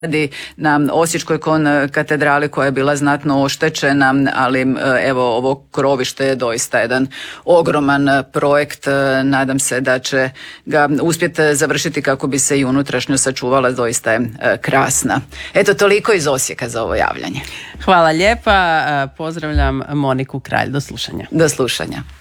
na Osječkoj katedrali koja je bila znatno oštećena, ali evo ovo krovište je doista jedan ogroman projekt. Nadam se da će ga uspjeti završiti kako bi se i unutrašnjo sačuvala, doista je krasna. Eto, toliko iz Osijeka za ovo javljanje. Hvala lijepa, pozdravljam Moniku Kralj, do slušanja. Do slušanja.